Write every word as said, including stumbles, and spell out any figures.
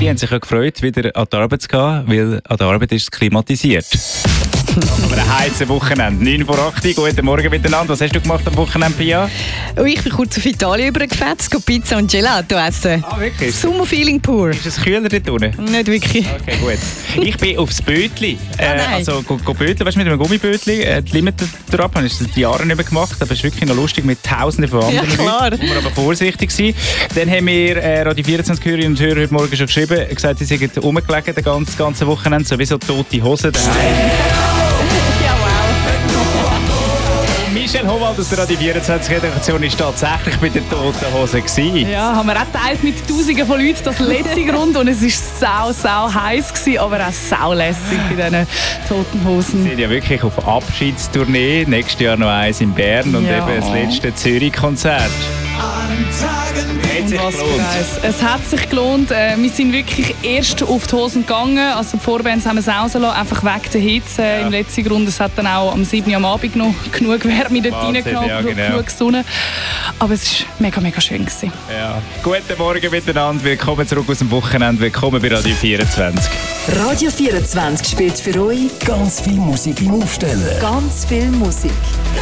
viele haben sich ja gefreut, wieder an die Arbeit zu gehen, weil an der Arbeit ist es klimatisiert. Aber ein heißes Wochenende. neun vor acht. Guten Morgen miteinander. Was hast du gemacht am Wochenende, Pia? Oh, ich bin kurz auf Italien übergefetzt, gehe Pizza und Gelato essen. Ah, wirklich? Sommerfeeling pur. Ist es kühler dort unten? Nicht wirklich. Okay, gut. Ich bin aufs Bötli. Äh, Ah, also, go, go Bötli, weißt du, mit einem Gummibötli. Äh, die Limiter drauf, habe ich das die Jahre nicht mehr gemacht. Aber es ist wirklich noch lustig mit Tausenden von anderen Ja, klar. Leuten. Wir aber vorsichtig sein. Dann haben wir äh, Radio vierundzwanzig Hörerinnen und Hörer heute Morgen schon geschrieben, gesagt, sie sind rumgelegen das ganze, ganze Wochenende, sowieso tote Hosen daheim. Michelle Howald aus der Radio vierundzwanzig Redaktion war tatsächlich bei den toten Hosen gewesen. Ja, haben wir auch geteilt mit Tausenden von Leuten das letzte Grund und es war sau, sau heiß gewesen, aber auch sau lässig bei diesen toten Hosen. Wir sind ja wirklich auf Abschiedstournee, nächstes Jahr noch eins in Bern und Ja. eben das letzte Zürich-Konzert. Hat sich Was für gelohnt. eins. Es hat sich gelohnt. Äh, wir sind wirklich erst auf die Hosen gegangen. Also die Vorbands haben es rausgelassen, einfach wegen der Hitze äh, Ja. im letzten Grund. Es hat dann auch am sieben Uhr am Abend noch genug Wärme dort Wahnsinn, reingenommen, ja, genug genau. Sonne. Aber es war mega, mega schön gewesen. Ja. Guten Morgen miteinander, willkommen zurück aus dem Wochenende, willkommen bei Radio vierundzwanzig. Radio vierundzwanzig spielt für euch Ganz viel Musik im Aufstellen. ganz viel Musik.